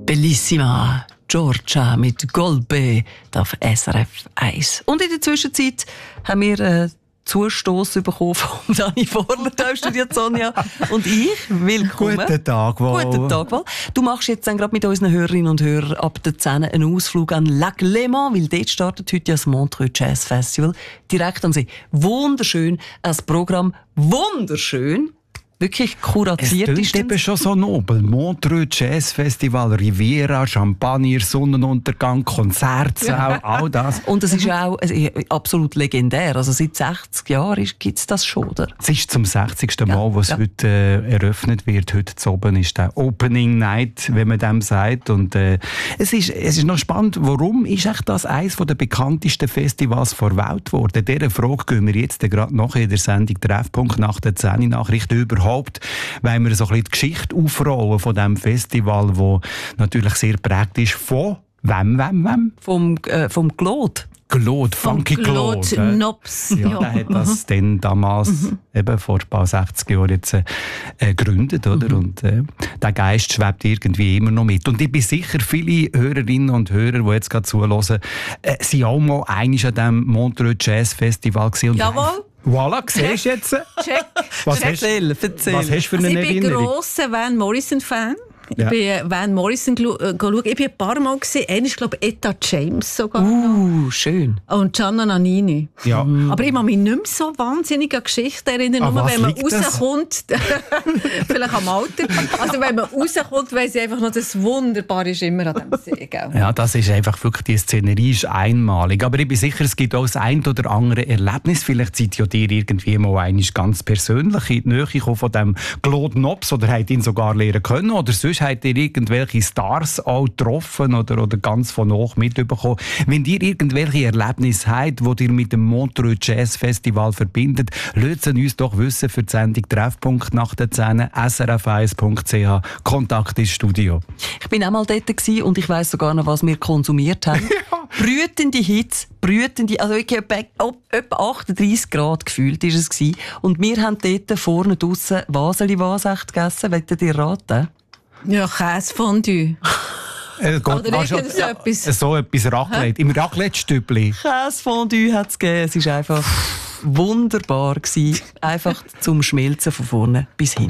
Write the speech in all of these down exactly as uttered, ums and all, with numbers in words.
Bellissima Giorgia mit Golpe auf S R F eins. Und in der Zwischenzeit haben wir äh, Zustoss bekommen von Dani Vorler, da studiert Sonja und ich. Willkommen. Guten Tag, Val. Guten Tag, Val. Du machst jetzt dann gerade mit unseren Hörerinnen und Hörern ab der zehn einen Ausflug an Lac Léman, weil dort startet heute ja das Montreux Jazz Festival direkt am See. Wunderschön, ein Programm, wunderschön. Wirklich kuratiert es ist es eben schon so nobel. Montreux Jazz Festival, Riviera, Champagner, Sonnenuntergang, Konzertsaal, all das. Und es ist ja auch äh, absolut legendär. Also seit sechzig Jahren gibt es das schon, oder? Es ist zum sechzigsten Mal, wo es ja. heute äh, eröffnet wird. Heute zu oben ist der Opening Night, wenn man dem sagt. Und äh, es, ist, es ist noch spannend, warum ist echt das eines der bekanntesten Festivals der Welt geworden? Dieser Frage gehen wir jetzt gerade nach in der Sendung Treffpunkt nach der zehn Nachricht überhaupt, weil wir so ein bisschen die Geschichte aufrollen von diesem Festival, das natürlich sehr prägt ist von wem, wem, wem? Vom, äh, vom Claude. Claude, Funky Claude. Claude Nobs. Ja, der hat das dann damals, mhm. eben vor ein paar sechzig Jahren jetzt, äh, gegründet, oder? Mhm. Und äh, der Geist schwebt irgendwie immer noch mit. Und ich bin sicher, viele Hörerinnen und Hörer, die jetzt gerade zuhören, äh, sind auch mal einmal an diesem Montreux Jazz Festival gewesen. Jawohl. Voilà, siehst du jetzt? Check. Was Erzähl, hast, erzähl. was hast du für eine Also ich bin Erinnerung? grosser Van Morrison-Fan. Ja. Ich bin Van Morrison geschaut. Ich bin ein paar Mal gesehen. Einer ist, glaube ich, Etta James sogar. Uh, schön. Und Gianna Nannini. Ja. Aber ich kann mich nicht mehr so wahnsinnig an Geschichten erinnern. An Nur was wenn man liegt das? rauskommt, vielleicht am Alter, also wenn man rauskommt, weiss ich einfach noch, das Wunderbare ist immer an diesem See. Gell? Ja, das ist einfach wirklich, die Szenerie ist einmalig. Aber ich bin sicher, es gibt auch das ein oder andere Erlebnis. Vielleicht seid ihr dir irgendwie mal einmal ganz persönlich in die Nähe gekommen von dem Claude Nobs oder habt ihn sogar lernen können. Oder sonst habt ihr irgendwelche Stars auch getroffen oder, oder ganz von hoch mitbekommen. Wenn ihr irgendwelche Erlebnisse habt, die ihr mit dem Montreux Jazz Festival verbindet, lasst es uns doch wissen für die Sendung Treffpunkt nach der zehn, S R F eins Punkt C H, Kontakt ins Studio. Ich bin auch mal dort gewesen und ich weiss sogar noch, was wir konsumiert haben. Ja. Brütende Hitze, brütende, also wirklich etwa, etwa achtunddreissig Grad gefühlt ist es gewesen. Und wir haben dort vorne draussen Waseli-Wasecht gegessen. Wollt ihr raten? Ja, Käsefondue. Äh, Gott, Oder also, irgend so etwas. So etwas Raclette. Im Raclette-Stübli. Käsefondue hat es gegeben. Es war einfach wunderbar gewesen. Einfach zum Schmelzen von vorne bis hinten.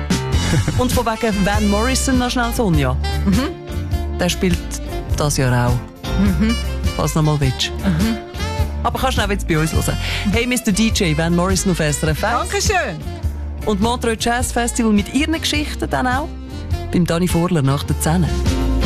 Und von wegen Van Morrison noch schnell, Sonja. Mhm. Der spielt das Jahr auch. Mhm. Was noch mal willst. Mhm. Aber kannst du auch jetzt bei uns hören. Hey, Mister D J, Van Morrison auf S R F eins. Dankeschön. Und Montreux Jazz Festival mit ihren Geschichten dann auch beim Dani Vorler nach der zehn.